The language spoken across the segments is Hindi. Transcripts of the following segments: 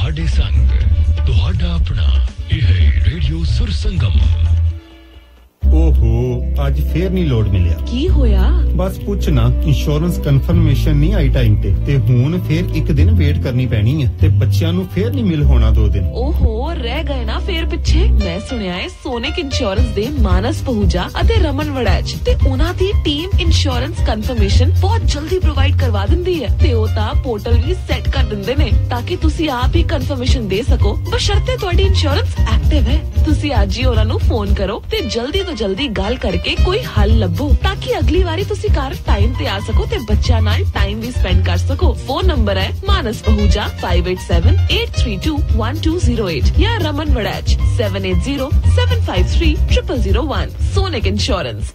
तुहाडे संग तुहाडा अपना यह रेडियो सुर संगम। ओहो आज फिर नहीं लोड मिलिया की होया बस पूछ ना इंश्योरेंस कंफर्मेशन नहीं आई टाइम ते हुन फिर एक दिन वेट करनी पैनी है ते बच्चियां नु फिर नहीं मिल होना 2 दिन ओहो रह गए ना फिर पीछे मैं सुनिया है सोनिक इंश्योरेंस दे मानस पहुजा अते रमन वड़ैच ते उना दी टीम इंश्योरेंस कंफर्मेशन बहुत जल्दी प्रोवाइड करवा दिंदी है ते ओ ता पोर्टल भी सेट कर दिंदे ने ताकि तुसी आप ही कंफर्मेशन दे सको बशर्ते ਤੁਹਾਡੀ इंश्योरेंस एक्टिव है तुसी आज ही ਉਹਨਾਂ ਨੂੰ फोन करो ते जल्दी तो जल्दी गल करके कोई हल लभो ताकि अगली बारी तुसी घर टाइम ते आ सको ते बच्चा नाल टाइम भी स्पेंड कर सको फोन नंबर है मानस पहुजा 5878321208 या रमन वड़ैच 7807530001 सोनिक इंश्योरेंस।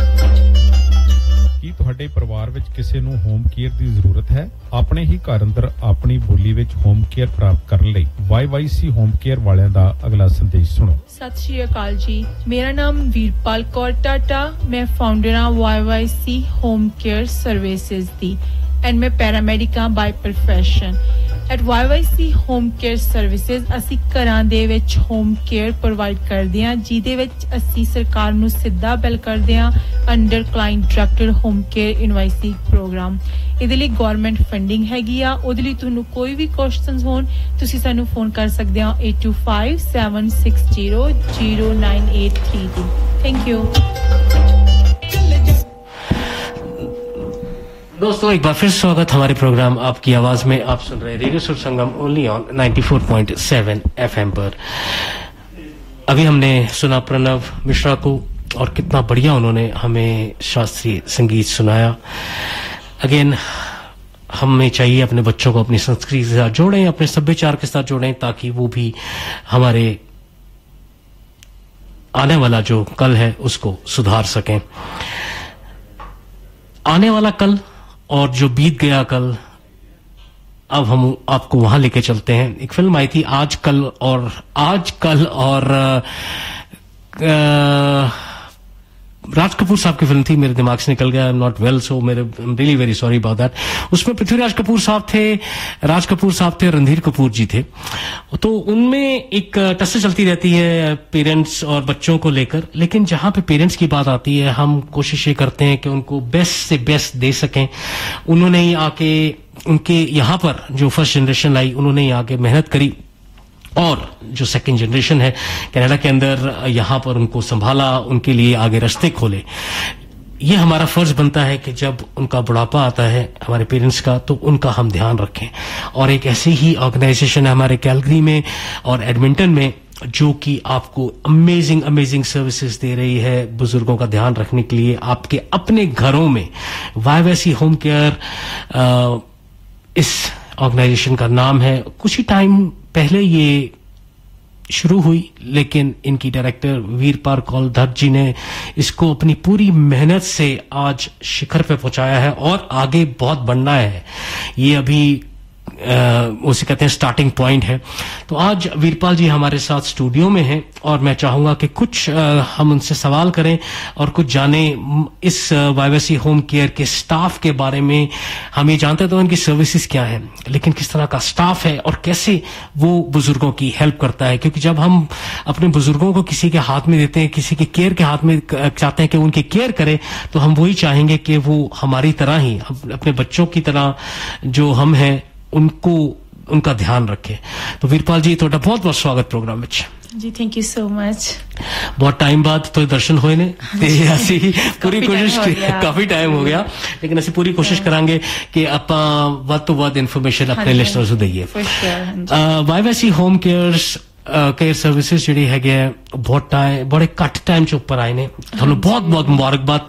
ਕੀ ਤੁਹਾਡੇ ਪਰਿਵਾਰ ਵਿੱਚ ਕਿਸੇ ਨੂੰ ਹੋਮ ਕੇਅਰ ਦੀ ਜ਼ਰੂਰਤ ਹੈ ਆਪਣੇ ਹੀ ਘਰ ਅੰਦਰ ਆਪਣੀ ਬੋਲੀ ਵਿੱਚ ਹੋਮ ਕੇਅਰ ਪ੍ਰਾਪਤ ਕਰਨ ਲਈ YYC ਹੋਮ ਕੇਅਰ ਵਾਲਿਆਂ ਦਾ ਅਗਲਾ ਸੰਦੇਸ਼ ਸੁਣੋ ਸਤਿ ਸ਼੍ਰੀ ਅਕਾਲ ਜੀ ਮੇਰਾ ਨਾਮ ਵੀਰਪਾਲ ਕੌਰ ਟਾਟਾ ਮੈਂ ਫਾਊਂਡਰ ਹਾਂ YYC home care services the and ਮੈਂ ਪੈਰਾਮੈਡਿਕਾਂ by profession At YYC Home Care Services ਅਸੀਂ ਘਰਾਂ ਦੇ ਵਿੱਚ ਹੋਮ ਕੇਅਰ ਪ੍ਰੋਵਾਈਡ ਕਰਦੇ ਹਾਂ ਜਿਹਦੇ ਵਿੱਚ ਅਸੀਂ ਸਰਕਾਰ ਨੂੰ ਸਿੱਧਾ ਬਿਲ ਕਰਦੇ ਹਾਂ under client directed home care ਇਨਵਾਇਸੀ programme ਇਹਦੇ ਲਈ ਗਵਰਨਮੈਂਟ ਫੰਡਿੰਗ ਹੈਗੀ ਆ ਉਹਦੇ ਲਈ ਤੁਹਾਨੂੰ ਕੋਈ ਵੀ ਕੁਐਸਚਨਸ ਹੋਣ ਤੁਸੀਂ ਸਾਨੂੰ ਫੋਨ ਕਰ ਸਕਦੇ ਹੋ 8257600983 ਥੈਂਕ ਯੂ दोस्तों एक बार फिर स्वागत हमारे प्रोग्राम आपकी आवाज में आप सुन रहे रेडियो सुर संगम ओनली ऑन 94.7 FM पर अभी हमने सुना प्रणव मिश्रा को और कितना बढ़िया उन्होंने हमें शास्त्रीय संगीत सुनाया अगेन हमें चाहिए अपने बच्चों को अपनी संस्कृति के साथ जोड़ें अपने सभ्याचार के साथ जोड़ें ताकि वो भी हमारे आने वाला जो कल है उसको सुधार सकें आने वाला कल और जो बीत गया कल अब हम आपको वहां लेके चलते हैं एक फिल्म आई थी आज कल और राज कपूर साहब की फिल्म थी मेरे दिमाग से निकल गया I am not well so I am really very sorry about that उसमें पृथ्वीराज कपूर साहब थे राज कपूर साहब थे रणधीर कपूर जी थे तो उनमें एक टस्से चलती रहती है पेरेंट्स और बच्चों को लेकर लेकिन जहां पे पेरेंट्स की बात आती है हम कोशिश ये करते हैं कि उनको बेस्ट से बेस्ट दे सकें उन्होंने ही आके उनके यहाँ पर जो फर्स्ट जनरेशन आई उन्होंने ही आके मेहनत करी और जो सेकंड जनरेशन है कनाडा के अंदर यहाँ पर उनको संभाला उनके लिए आगे रास्ते खोले ये हमारा फर्ज बनता है कि जब उनका बुढ़ापा आता है हमारे पेरेंट्स का तो उनका हम ध्यान रखें और एक ऐसी ही ऑर्गेनाइजेशन है हमारे कैलगरी में और एडमिंटन में जो कि आपको अमेजिंग सर्विसेज दे रही है बुजुर्गों का ध्यान रखने के लिए आपके अपने घरों में YYC होम केयर इस ऑर्गेनाइजेशन का नाम है कुछ ही टाइम पहले ये शुरू हुई लेकिन इनकी डायरेक्टर वीरपाल कौर धर जी ने इसको अपनी पूरी मेहनत से आज शिखर पे पहुंचाया है और आगे बहुत बढ़ना है ये अभी उसे कहते हैं स्टार्टिंग पॉइंट है तो आज वीरपाल जी हमारे साथ स्टूडियो में हैं और मैं चाहूंगा कि कुछ हम उनसे सवाल करें और कुछ जाने इस YYC होम केयर के स्टाफ के बारे में हम ये जानते तो उनकी सर्विसेज क्या है लेकिन किस तरह का स्टाफ है और कैसे वो बुजुर्गों की हेल्प करता है क्योंकि जब हम अपने बुजुर्गों को किसी के हाथ में देते हैं किसी के केयर के हाथ में चाहते हैं कि उनकी केयर करें तो हम वही चाहेंगे कि वो हमारी तरह ही अपने बच्चों की तरह जो हम हैं उनको उनका ध्यान रखे तो वीरपाल जी ਤੁਹਾਡਾ ਬਹੁਤ-ਬਹੁਤ ਸਵਾਗਤ ਪ੍ਰੋਗਰਾਮ ਵਿੱਚ ਜੀ ਥੈਂਕ ਯੂ ਸੋ ਮਚ बहुत टाइम बाद तो दर्शन होए ने ते ਅਸੀਂ पूरी कोशिश काफी टाइम हो गया लेकिन ਅਸੀਂ पूरी कोशिश ਕਰਾਂਗੇ ਕਿ ਆਪਾਂ ਵੱਧ ਤੋਂ ਵੱਧ ਇਨਫੋਰਮੇਸ਼ਨ ਆਪਣੇ ਲਿਸਨਰਸ ਨੂੰ ਦਈਏ YYC home cares care services ਜਿਹੜੀ ਹੈਗੇ ਬਹੁਤ ਬੜੇ ਘੱਟ ਟਾਈਮ ਚ ਉੱਪਰ ਆਏ ਨੇ ਤੁਹਾਨੂੰ ਬਹੁਤ ਬਹੁਤ ਮੁਬਾਰਕਬਾਦ